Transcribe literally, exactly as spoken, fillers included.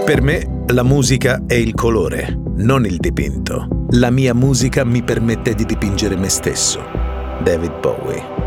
Per me la musica è il colore, non il dipinto. La mia musica mi permette di dipingere me stesso. David Bowie.